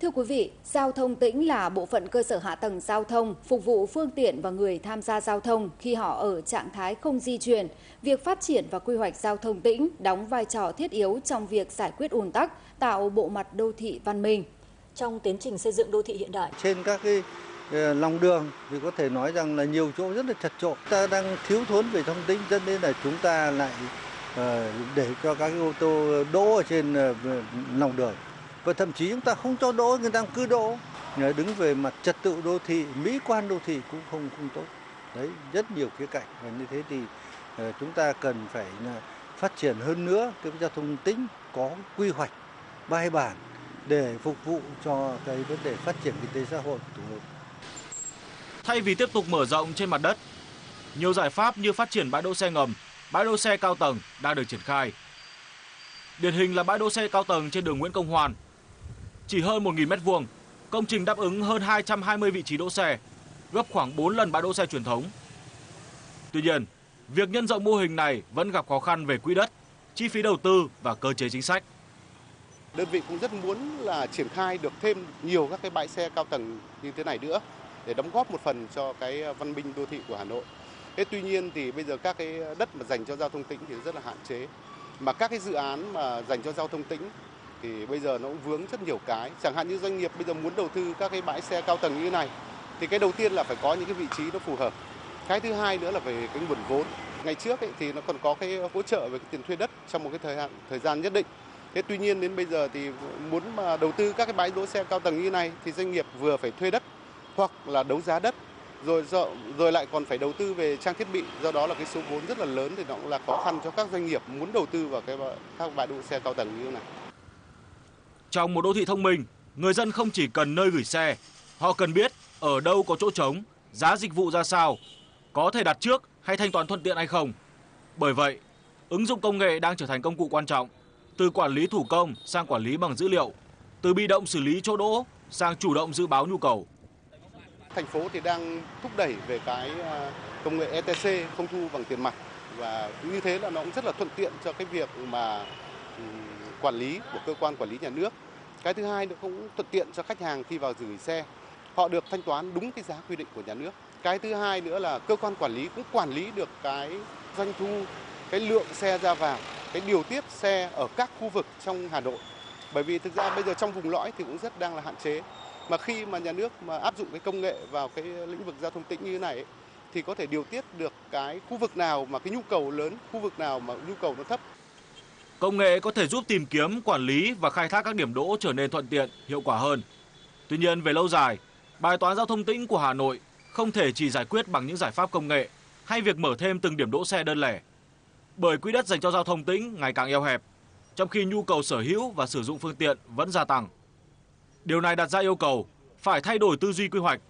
Thưa quý vị, giao thông tĩnh là bộ phận cơ sở hạ tầng giao thông phục vụ phương tiện và người tham gia giao thông khi họ ở trạng thái không di chuyển. Việc phát triển và quy hoạch giao thông tĩnh đóng vai trò thiết yếu trong việc giải quyết ùn tắc, tạo bộ mặt đô thị văn minh. Trong tiến trình xây dựng đô thị hiện đại, Trên các lòng đường thì có thể nói rằng là nhiều chỗ rất là chật chội. Ta đang thiếu thốn về thông tin, cho nên là chúng ta lại để cho các ô tô đỗ ở trên lòng đường. Và thậm chí chúng ta không cho đỗ, người ta cứ đỗ. Đứng về mặt trật tự đô thị, mỹ quan đô thị cũng không tốt. Đấy, rất nhiều khía cạnh. Và như thế thì chúng ta cần phải phát triển hơn nữa cái giao thông tĩnh, có quy hoạch bài bản để phục vụ cho cái vấn đề phát triển kinh tế xã hội của thủ đô. Thay vì tiếp tục mở rộng trên mặt đất, nhiều giải pháp như phát triển bãi đỗ xe ngầm, bãi đỗ xe cao tầng đang được triển khai. Điển hình là bãi đỗ xe cao tầng trên đường Nguyễn Công Hoan. Chỉ hơn 1.000 m², công trình đáp ứng hơn 220 vị trí đỗ xe, gấp khoảng 4 lần bãi đỗ xe truyền thống. Tuy nhiên, việc nhân rộng mô hình này vẫn gặp khó khăn về quỹ đất, chi phí đầu tư và cơ chế chính sách. Đơn vị cũng rất muốn là triển khai được thêm nhiều các cái bãi xe cao tầng như thế này nữa để đóng góp một phần cho cái văn minh đô thị của Hà Nội. Tuy nhiên thì bây giờ các cái đất mà dành cho giao thông tĩnh thì rất là hạn chế. Mà các cái dự án mà dành cho giao thông tĩnh thì bây giờ nó cũng vướng rất nhiều cái. Chẳng hạn như doanh nghiệp bây giờ muốn đầu tư các cái bãi xe cao tầng như thế này thì cái đầu tiên là phải có những cái vị trí nó phù hợp. Cái thứ hai nữa là về cái nguồn vốn. Ngày trước thì nó còn có cái hỗ trợ về cái tiền thuê đất trong một cái thời gian nhất định. Tuy nhiên đến bây giờ thì muốn mà đầu tư các cái bãi đỗ xe cao tầng như này thì doanh nghiệp vừa phải thuê đất hoặc là đấu giá đất, rồi lại còn phải đầu tư về trang thiết bị, do đó là cái số vốn rất là lớn thì nó cũng là khó khăn cho các doanh nghiệp muốn đầu tư vào các bãi đỗ xe cao tầng như thế này. Trong một đô thị thông minh, người dân không chỉ cần nơi gửi xe, họ cần biết ở đâu có chỗ trống, giá dịch vụ ra sao, có thể đặt trước hay thanh toán thuận tiện hay không. Bởi vậy, ứng dụng công nghệ đang trở thành công cụ quan trọng, từ quản lý thủ công sang quản lý bằng dữ liệu, từ bị động xử lý chỗ đỗ sang chủ động dự báo nhu cầu. Thành phố thì đang thúc đẩy về cái công nghệ ETC, không thu bằng tiền mặt, và như thế là nó cũng rất là thuận tiện cho cái việc mà quản lý của cơ quan quản lý nhà nước. Cái thứ hai nữa cũng thuận tiện cho khách hàng khi vào gửi xe, họ được thanh toán đúng cái giá quy định của nhà nước. Cái thứ hai nữa là cơ quan quản lý cũng quản lý được cái doanh thu, cái lượng xe ra vào, cái điều tiết xe ở các khu vực trong Hà Nội. Bởi vì thực ra bây giờ trong vùng lõi thì cũng rất đang là hạn chế. Mà khi mà nhà nước mà áp dụng cái công nghệ vào cái lĩnh vực giao thông tĩnh như thế này thì có thể điều tiết được cái khu vực nào mà cái nhu cầu lớn, khu vực nào mà nhu cầu nó thấp. Công nghệ có thể giúp tìm kiếm, quản lý và khai thác các điểm đỗ trở nên thuận tiện, hiệu quả hơn. Tuy nhiên về lâu dài, bài toán giao thông tĩnh của Hà Nội không thể chỉ giải quyết bằng những giải pháp công nghệ hay việc mở thêm từng điểm đỗ xe đơn lẻ. Bởi quỹ đất dành cho giao thông tĩnh ngày càng eo hẹp, trong khi nhu cầu sở hữu và sử dụng phương tiện vẫn gia tăng. Điều này đặt ra yêu cầu phải thay đổi tư duy quy hoạch